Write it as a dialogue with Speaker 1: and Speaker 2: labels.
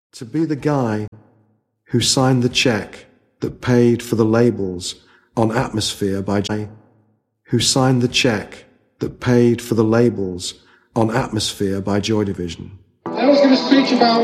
Speaker 1: To be the guy who signed the check that paid for the labels on Atmosphere by who signed the check that paid for the labels on Atmosphere by Joy Division.
Speaker 2: I was going to speak about